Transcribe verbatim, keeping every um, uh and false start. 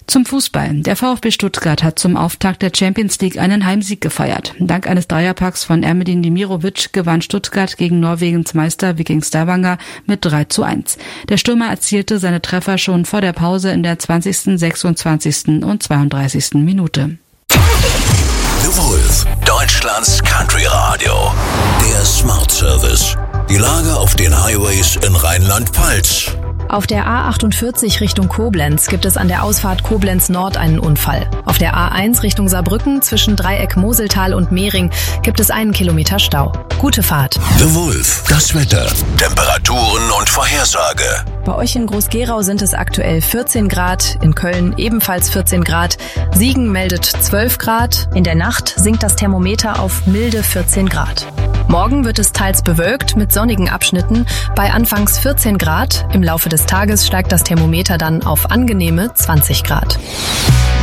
Zum Fußball. Der VfB Stuttgart hat zum Auftakt der Champions League einen Heimsieg gefeiert. Dank eines Dreierpacks von Ermedin Demirovic gewann Stuttgart gegen Norwegens Meister Viking Stavanger mit drei zu eins. Der Stürmer erzielte seine Treffer schon vor der Pause in der zwanzigsten, sechsundzwanzigsten und zweiunddreißigsten Minute. The Wolf, Deutschlands Country Radio. Der Smart Service. Die Lage auf den Highways in Rheinland-Pfalz. Auf der A achtundvierzig Richtung Koblenz gibt es an der Ausfahrt Koblenz Nord einen Unfall. Auf der A eins Richtung Saarbrücken zwischen Dreieck Moseltal und Mehring gibt es einen Kilometer Stau. Gute Fahrt. The Wolf, das Wetter, Temperaturen und Vorhersage. Bei euch in Groß-Gerau sind es aktuell vierzehn Grad, in Köln ebenfalls vierzehn Grad, Siegen meldet zwölf Grad, in der Nacht sinkt das Thermometer auf milde vierzehn Grad. Morgen wird es teils bewölkt mit sonnigen Abschnitten bei anfangs vierzehn Grad. Im Laufe des Tages steigt das Thermometer dann auf angenehme zwanzig Grad.